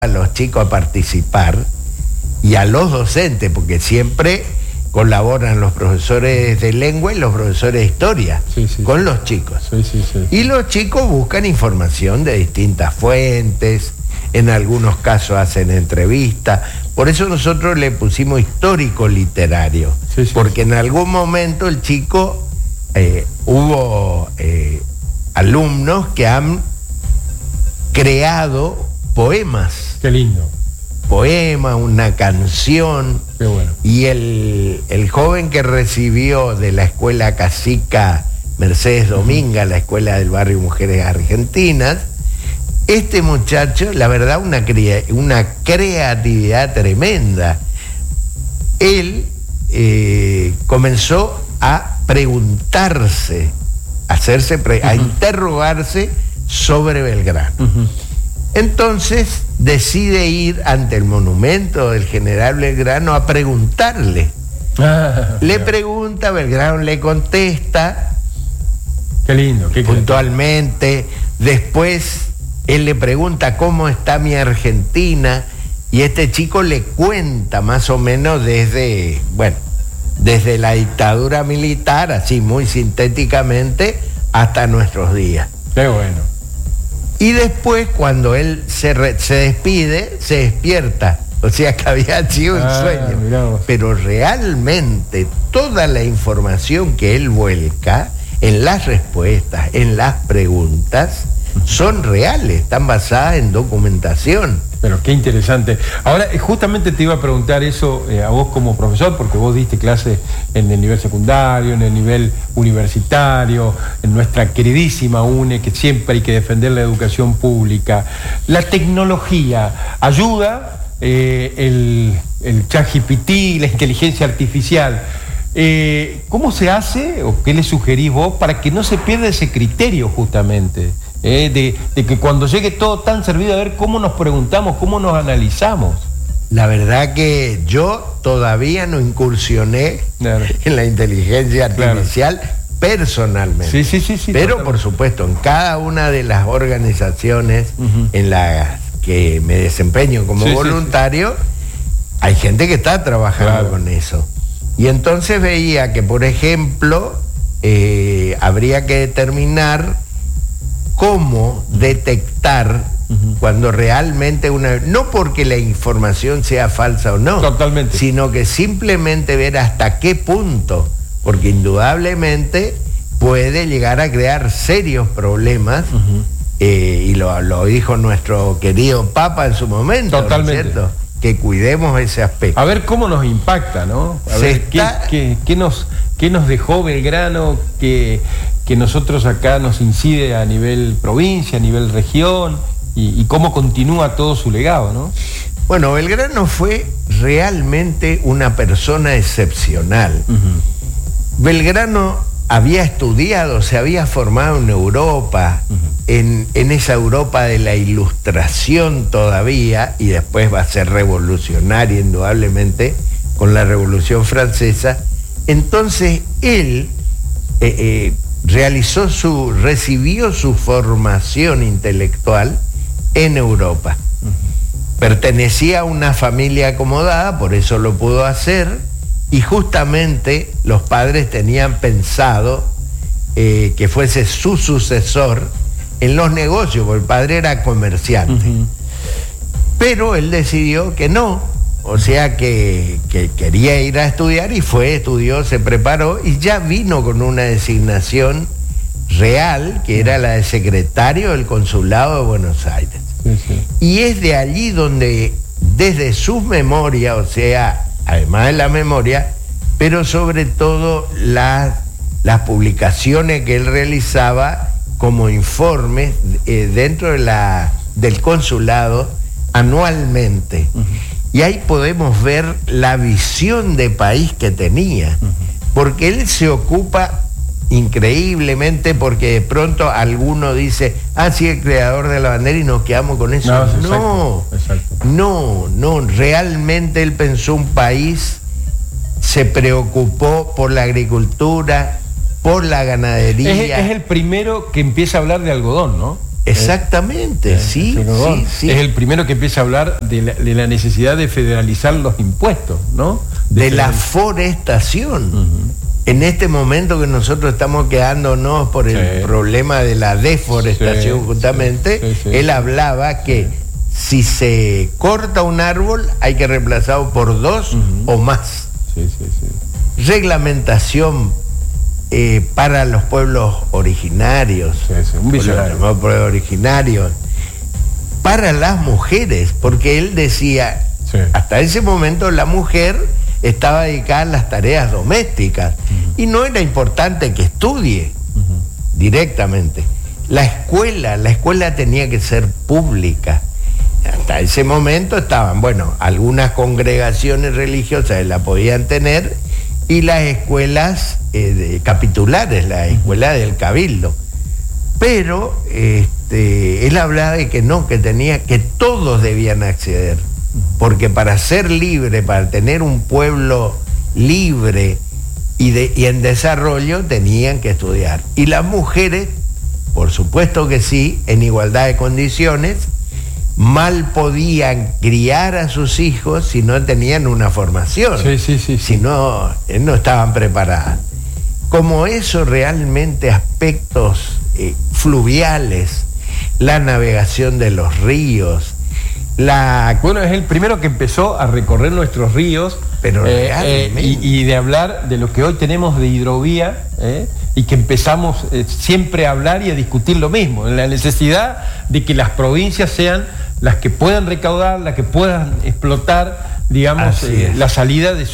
a los chicos a participar y a los docentes, porque siempre colaboran los profesores de lengua y los profesores de historia con los chicos. Y los chicos buscan información de distintas fuentes, en algunos casos hacen entrevistas. Por eso nosotros le pusimos histórico literario, porque en algún momento el chico, hubo alumnos que han creado poemas. Qué lindo. Poema, una canción. Qué bueno. Y el joven que recibió de la escuela Casica Mercedes Dominga, la escuela del barrio Mujeres Argentinas, este muchacho, la verdad, una creatividad tremenda. Él comenzó a preguntarse, a interrogarse sobre Belgrano. Entonces decide ir ante el monumento del general Belgrano a preguntarle. Le pregunta, Belgrano le contesta. Qué lindo. Qué puntualmente. Después él le pregunta cómo está mi Argentina, y este chico le cuenta más o menos desde la dictadura militar, así muy sintéticamente, hasta nuestros días. Qué bueno. Y después, cuando él se despide, se despierta. O sea que había sido un sueño. Pero realmente toda la información que él vuelca en las respuestas, en las preguntas, son reales, están basadas en documentación. Pero qué interesante. Ahora, justamente te iba a preguntar eso a vos como profesor, porque vos diste clases en el nivel secundario, en el nivel universitario, en nuestra queridísima UNE, que siempre hay que defender la educación pública. La tecnología ayuda, el ChatGPT, la inteligencia artificial. ¿Cómo se hace, o qué le sugerís vos, para que no se pierda ese criterio justamente? De que cuando llegue todo tan servido, a ver cómo nos preguntamos, cómo nos analizamos. La verdad que yo todavía no incursioné en la inteligencia artificial personalmente. Sí, pero totalmente. Por supuesto, en cada una de las organizaciones en las que me desempeño como voluntario, hay gente que está trabajando con eso. Y entonces veía que, por ejemplo, habría que determinar cómo detectar cuando realmente no porque la información sea falsa o no, totalmente, sino que simplemente ver hasta qué punto, porque indudablemente puede llegar a crear serios problemas, y lo dijo nuestro querido Papa en su momento. Totalmente. ¿No es cierto? Que cuidemos ese aspecto. A ver cómo nos impacta, ¿no? A ver qué nos dejó Belgrano, que nosotros acá nos incide a nivel provincia, a nivel región, y cómo continúa todo su legado, ¿no? Bueno, Belgrano fue realmente una persona excepcional. Belgrano había estudiado, se había formado en Europa, en esa Europa de la Ilustración todavía, y después va a ser revolucionaria indudablemente con la Revolución Francesa. Entonces él recibió su formación intelectual en Europa. Pertenecía a una familia acomodada, por eso lo pudo hacer, y justamente los padres tenían pensado que fuese su sucesor en los negocios, porque el padre era comerciante. Pero él decidió que no, o sea que quería ir a estudiar, y estudió, se preparó, y ya vino con una designación real, que era la de secretario del Consulado de Buenos Aires. Y es de allí donde, desde sus memorias, o sea, además de la memoria, pero sobre todo las publicaciones que él realizaba como informes dentro del consulado anualmente. Y ahí podemos ver la visión de país que tenía, porque él se ocupa increíblemente, porque de pronto alguno dice, sí, el creador de la bandera, y nos quedamos con eso. No, realmente él pensó un país, se preocupó por la agricultura, por la ganadería. Es el primero que empieza a hablar de algodón, ¿no? Exactamente, sí. Es el primero que empieza a hablar de la necesidad de federalizar los impuestos, ¿no? De la forestación. En este momento que nosotros estamos quedándonos por el problema de la deforestación, justamente, él hablaba que si se corta un árbol hay que reemplazarlo por 2 o más. Reglamentación para los pueblos originarios, un visionario. Los pueblos originarios, para las mujeres, porque él decía, hasta ese momento la mujer estaba dedicada a las tareas domésticas y no era importante que estudie directamente. La escuela tenía que ser pública. Hasta ese momento estaban, algunas congregaciones religiosas la podían tener y las escuelas capitulares, la escuela del cabildo. Pero él hablaba de que no, que todos debían acceder, porque para ser libre, para tener un pueblo libre y en desarrollo, tenían que estudiar. Y las mujeres, por supuesto que sí, en igualdad de condiciones, mal podían criar a sus hijos si no tenían una formación, si no estaban preparadas. Como eso, realmente aspectos fluviales, la navegación de los ríos, es el primero que empezó a recorrer nuestros ríos, pero y de hablar de lo que hoy tenemos de hidrovía, y que empezamos siempre a hablar y a discutir lo mismo, en la necesidad de que las provincias sean las que puedan recaudar, las que puedan explotar, digamos, la salida de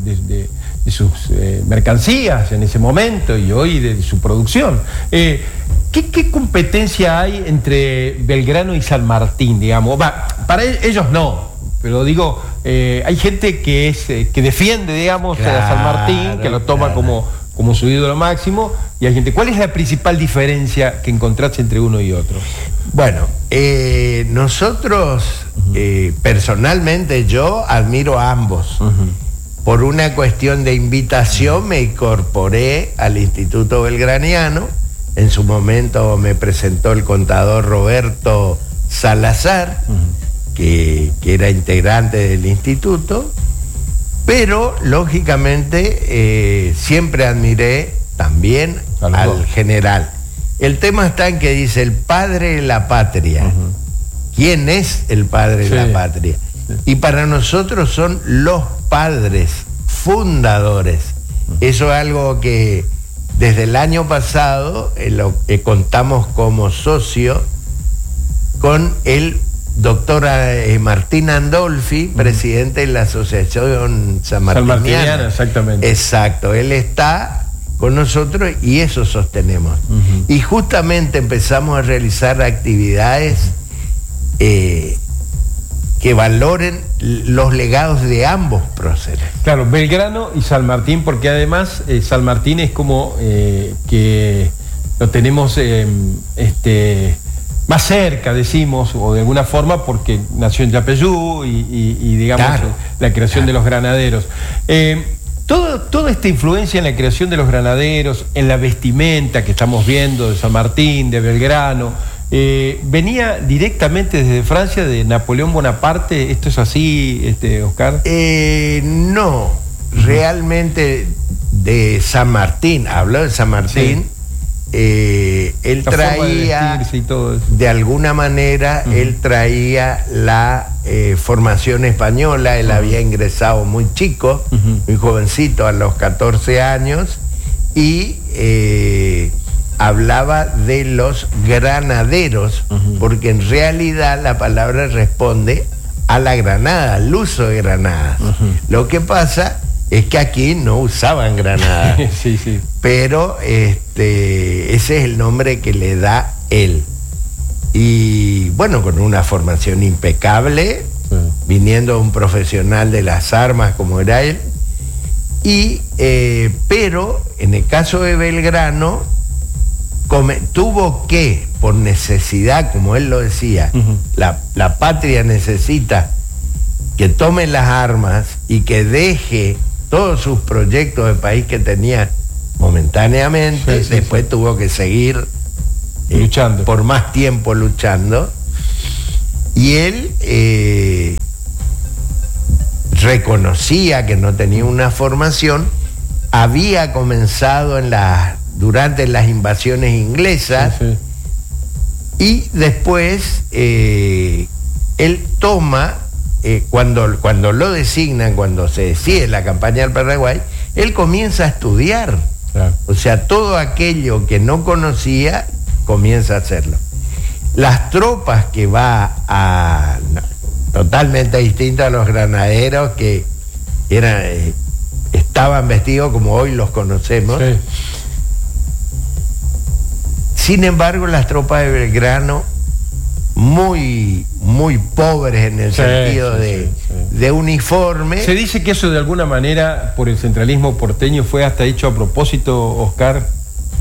sus mercancías en ese momento y hoy de su producción. ¿Qué competencia hay entre Belgrano y San Martín, digamos? Para ellos no, pero digo, hay gente que defiende, digamos, a San Martín, que lo toma como su ídolo máximo, y hay gente. ¿Cuál es la principal diferencia que encontraste entre uno y otro? Bueno, nosotros, personalmente, yo admiro a ambos. Por una cuestión de invitación me incorporé al Instituto Belgraniano. En su momento me presentó el contador Roberto Salazar, que era integrante del instituto, pero lógicamente siempre admiré también al general. El tema está en que dice el padre de la patria. ¿Quién es el padre de la patria? Y para nosotros son los padres fundadores. Eso es algo que desde el año pasado contamos como socio con el doctor Martín Andolfi, presidente de la Asociación Sanmartiniana. Exactamente. Exacto, él está con nosotros y eso sostenemos. Y justamente empezamos a realizar actividades que valoren los legados de ambos próceres. Claro, Belgrano y San Martín, porque además San Martín es como que lo tenemos más cerca, decimos, o de alguna forma, porque nació en Yapeyú y digamos, la creación de los granaderos. Toda esta influencia en la creación de los granaderos, en la vestimenta que estamos viendo de San Martín, de Belgrano, venía directamente desde Francia, de Napoleón Bonaparte. ¿Esto es así, Oscar? No, realmente de San Martín, habló de San Martín. Él traía, de alguna manera, él traía la formación española. Él había ingresado muy chico, muy jovencito, a los 14 años, y hablaba de los granaderos, porque en realidad la palabra responde a la granada, al uso de granadas. Lo que pasa es que aquí no usaban granadas. Pero ese es el nombre que le da él. Y bueno, con una formación impecable, viniendo de un profesional de las armas como era él. Y pero en el caso de Belgrano, tuvo que, por necesidad, como él lo decía, la patria necesita que tome las armas y que deje todos sus proyectos de país que tenía momentáneamente. Después tuvo que seguir luchando por más tiempo luchando, y él reconocía que no tenía una formación, había comenzado durante las invasiones inglesas, sí, sí. Y después él toma, cuando lo designan, cuando se decide la campaña del Paraguay, él comienza a estudiar. Claro. O sea, todo aquello que no conocía, comienza a hacerlo. Las tropas que va totalmente distintas a los granaderos, que estaban vestidos como hoy los conocemos. Sí. Sin embargo, las tropas de Belgrano, muy, muy pobres en el sentido de uniforme. Se dice que eso de alguna manera, por el centralismo porteño, fue hasta hecho a propósito, Oscar.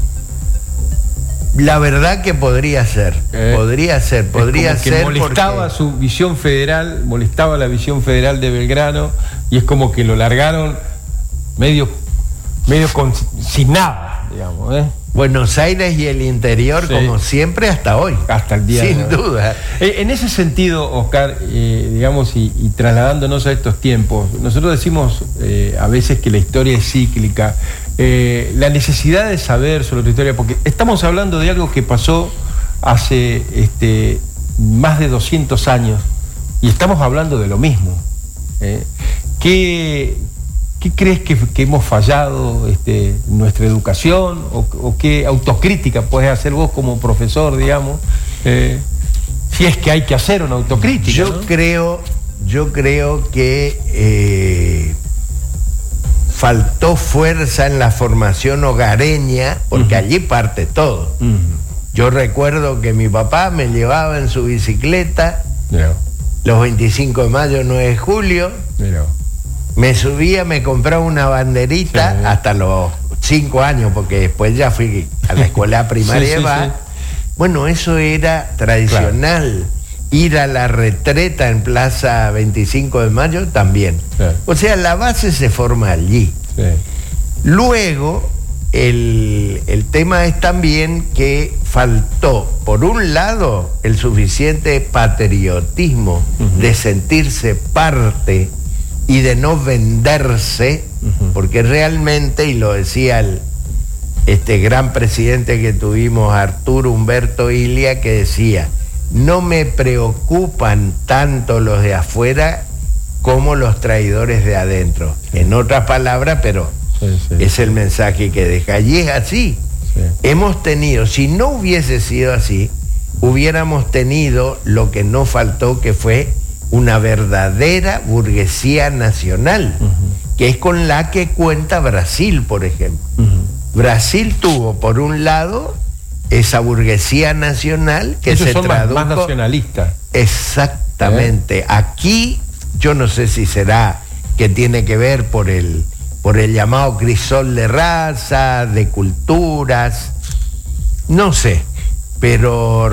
La verdad que podría ser, podría ser que molestaba su visión federal, molestaba la visión federal de Belgrano, y es como que lo largaron medio sin nada, digamos, Buenos Aires y el interior, sí, como siempre, hasta hoy. Hasta el día sin duda. En ese sentido, Oscar, digamos, y trasladándonos a estos tiempos, nosotros decimos a veces que la historia es cíclica. La necesidad de saber sobre la historia, porque estamos hablando de algo que pasó hace más de 200 años, y estamos hablando de lo mismo. ¿Qué crees que hemos fallado en nuestra educación, o qué autocrítica puedes hacer vos como profesor, digamos, si es que hay que hacer una autocrítica? Yo creo que faltó fuerza en la formación hogareña, porque allí parte todo. Yo recuerdo que mi papá me llevaba en su bicicleta los 25 de mayo, 9 de julio. Me subía, me compraba una banderita, sí, hasta los 5 años, porque después ya fui a la escuela primaria. Sí. Bueno, eso era tradicional. Claro. Ir a la retreta en Plaza 25 de Mayo también. Claro. O sea, la base se forma allí. Sí. Luego, el tema es también que faltó, por un lado, el suficiente patriotismo de sentirse parte y de no venderse, porque realmente, y lo decía este gran presidente que tuvimos, Arturo Humberto Ilia, que decía: no me preocupan tanto los de afuera como los traidores de adentro. En otras palabras, pero es el mensaje que deja. Y es así. Hemos tenido, si no hubiese sido así, hubiéramos tenido lo que no faltó, que fue una verdadera burguesía nacional, que es con la que cuenta Brasil, por ejemplo. Brasil tuvo, por un lado, esa burguesía nacional que ellos se son tradujo... más nacionalistas. Exactamente. Aquí, yo no sé si será que tiene que ver por el llamado crisol de raza, de culturas, no sé, pero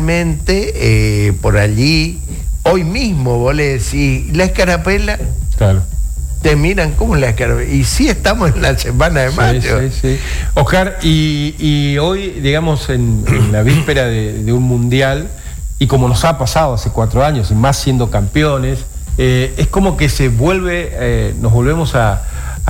realmente por allí... Hoy mismo vos le decís, ¿la escarapela? Claro. Te miran como la escarapela. Y sí, estamos en la semana de mayo. Sí. Oscar, y hoy, digamos, en la víspera de un mundial, y como nos ha pasado hace 4 años, y más siendo campeones, es como que nos volvemos a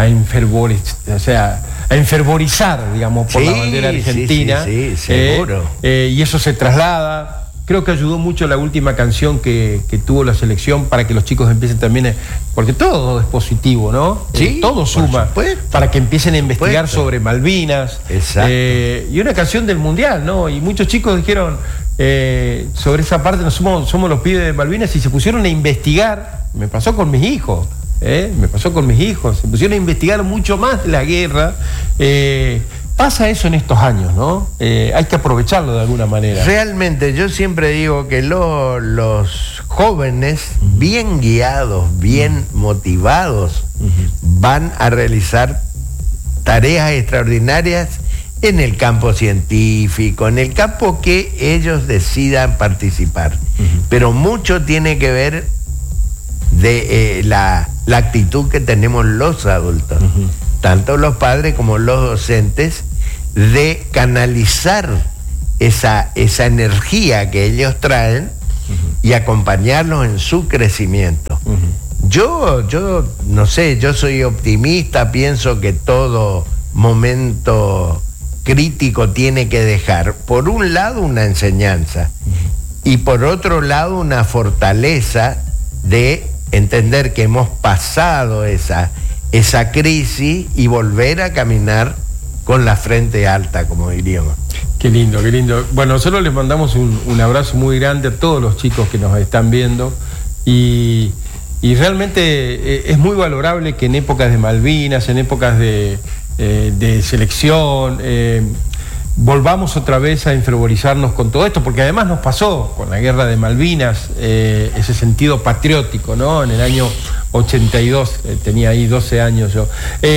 enfervorizar, digamos, por la bandera argentina. Sí, seguro. Y eso se traslada. Creo que ayudó mucho la última canción que tuvo la selección para que los chicos empiecen también, porque todo es positivo, ¿no? Sí, todo suma, para que empiecen a investigar sobre Malvinas. Exacto. Y una canción del Mundial, ¿no? Y muchos chicos dijeron sobre esa parte, somos los pibes de Malvinas, y se pusieron a investigar. Me pasó con mis hijos. Se pusieron a investigar mucho más de la guerra. Pasa eso en estos años, ¿no? Hay que aprovecharlo de alguna manera. Realmente, yo siempre digo que los jóvenes, bien guiados, bien motivados, van a realizar tareas extraordinarias en el campo científico, en el campo que ellos decidan participar. Pero mucho tiene que ver de la actitud que tenemos los adultos, tanto los padres como los docentes, de canalizar esa energía que ellos traen y acompañarlos en su crecimiento. Yo no sé, yo soy optimista, pienso que todo momento crítico tiene que dejar, por un lado, una enseñanza y por otro lado, una fortaleza de entender que hemos pasado esa crisis y volver a caminar con la frente alta, como diríamos. Qué lindo, qué lindo. Bueno, nosotros les mandamos un abrazo muy grande a todos los chicos que nos están viendo y realmente es muy valorable que en épocas de Malvinas, en épocas de selección, volvamos otra vez a enfervorizarnos con todo esto, porque además nos pasó con la guerra de Malvinas, ese sentido patriótico, ¿no? En el año 82, tenía ahí 12 años yo.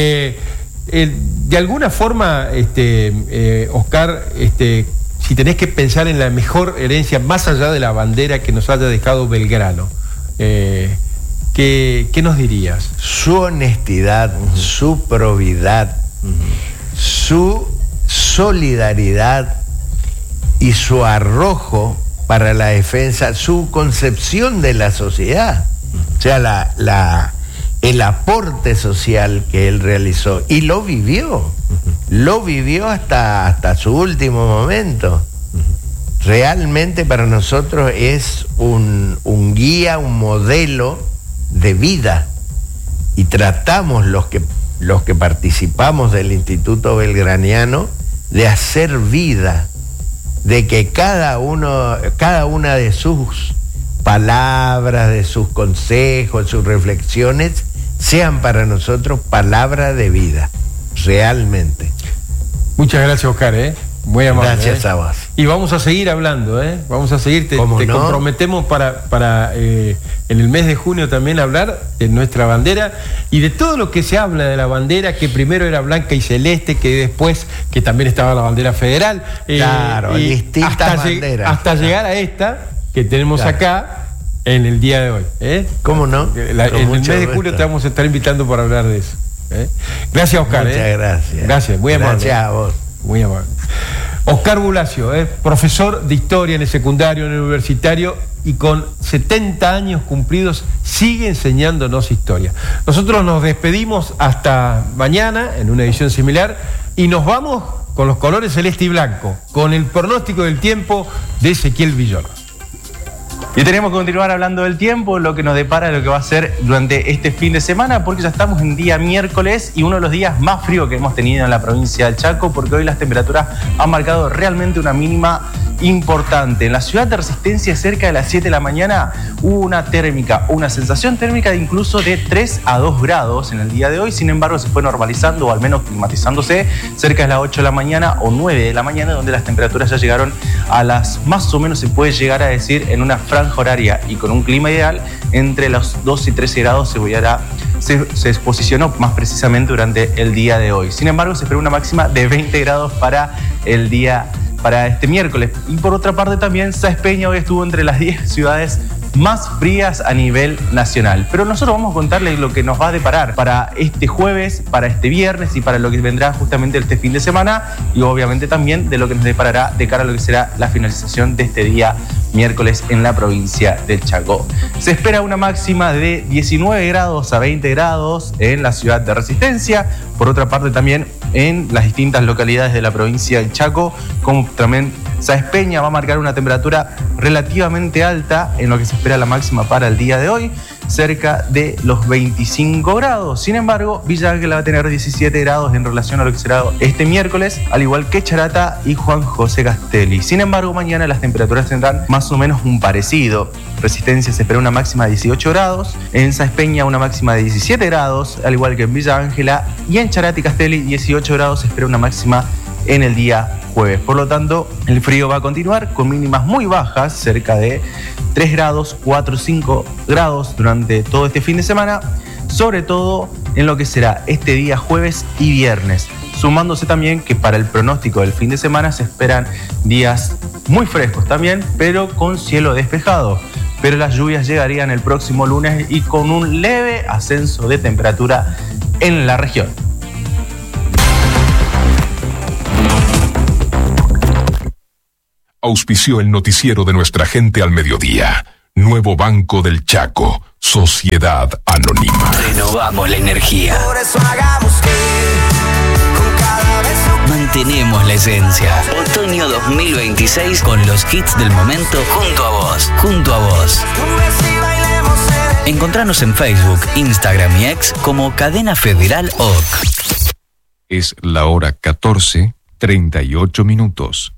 De alguna forma, Oscar, si tenés que pensar en la mejor herencia, más allá de la bandera que nos haya dejado Belgrano, ¿qué nos dirías? Su honestidad, su probidad, su solidaridad y su arrojo para la defensa, su concepción de la sociedad, o sea, el aporte social que él realizó, y lo vivió hasta su último momento. Realmente para nosotros es un guía, un modelo de vida, y tratamos los que participamos del Instituto Belgraniano de hacer vida, de que cada una de sus palabras, de sus consejos, sus reflexiones sean para nosotros palabra de vida, realmente. Muchas gracias, Oscar, muy amable. Gracias a vos. Y vamos a seguir hablando, vamos a seguir, te comprometemos para en el mes de junio también hablar de nuestra bandera y de todo lo que se habla de la bandera, que primero era blanca y celeste, que después, que también estaba la bandera federal. Claro, distintas banderas. Hasta llegar a esta que tenemos acá en el día de hoy. ¿Cómo no? En el mes de julio te vamos a estar invitando para hablar de eso. Gracias, Oscar. Muchas gracias. Gracias, muy amable. Gracias a vos. Muy amable. Oscar Bulacio, profesor de historia en el secundario, en el universitario, y con 70 años cumplidos sigue enseñándonos historia. Nosotros nos despedimos hasta mañana en una edición similar y nos vamos con los colores celeste y blanco, con el pronóstico del tiempo de Ezequiel Villoro. Y tenemos que continuar hablando del tiempo, lo que nos depara, lo que va a ser durante este fin de semana, porque ya estamos en día miércoles y uno de los días más fríos que hemos tenido en la provincia del Chaco, porque hoy las temperaturas han marcado realmente una mínima importante. En la ciudad de Resistencia, cerca de las 7 de la mañana, hubo una sensación térmica de incluso de 3 a 2 grados en el día de hoy. Sin embargo, se fue normalizando, o al menos climatizándose, cerca de las 8 de la mañana o 9 de la mañana, donde las temperaturas ya llegaron a las, más o menos se puede llegar a decir, en una franja horaria y con un clima ideal, entre los 12 y 13 grados se posicionó más precisamente durante el día de hoy. Sin embargo, se espera una máxima de 20 grados para este miércoles. Y por otra parte también, Sáenz Peña hoy estuvo entre las 10 ciudades más frías a nivel nacional. Pero nosotros vamos a contarles lo que nos va a deparar para este jueves, para este viernes y para lo que vendrá justamente este fin de semana, y obviamente también de lo que nos deparará de cara a lo que será la finalización de este día miércoles en la provincia del Chaco. Se espera una máxima de 19 grados a 20 grados en la ciudad de Resistencia. Por otra parte también en las distintas localidades de la provincia del Chaco, como también Sáenz Peña, va a marcar una temperatura relativamente alta en lo que se espera la máxima para el día de hoy, cerca de los 25 grados. Sin embargo, Villa Ángela va a tener 17 grados en relación a lo que será este miércoles, al igual que Charata y Juan José Castelli. Sin embargo, mañana las temperaturas tendrán más o menos un parecido. Resistencia se espera una máxima de 18 grados, en Sáenz Peña una máxima de 17 grados, al igual que en Villa Ángela, y en Charata y Castelli 18 grados se espera una máxima en el día jueves. Por lo tanto, el frío va a continuar con mínimas muy bajas, cerca de 3 grados, 4, 5 grados durante todo este fin de semana, sobre todo en lo que será este día jueves y viernes. Sumándose también que para el pronóstico del fin de semana se esperan días muy frescos también, pero con cielo despejado. Pero las lluvias llegarían el próximo lunes y con un leve ascenso de temperatura en la región. auspició el noticiero de nuestra gente al mediodía. Nuevo Banco del Chaco, Sociedad Anónima. Renovamos la energía. Por eso hagamos que con cada beso Mantenemos la esencia. Otoño 2026 con los hits del momento junto a vos. Junto a vos. un beso y bailemos en Encontranos en Facebook, Instagram y X como Cadena Federal OC. Es la hora 14:38.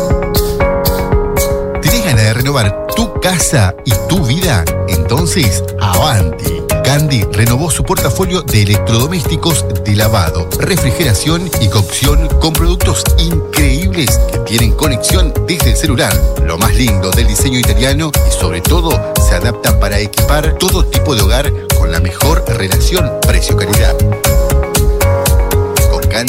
¿Tenés ganas de renovar tu casa y tu vida? Entonces, avanti. Candy renovó su portafolio de electrodomésticos de lavado, refrigeración y cocción con productos increíbles que tienen conexión desde el celular. Lo más lindo del diseño italiano y sobre todo se adapta para equipar todo tipo de hogar con la mejor relación precio-calidad.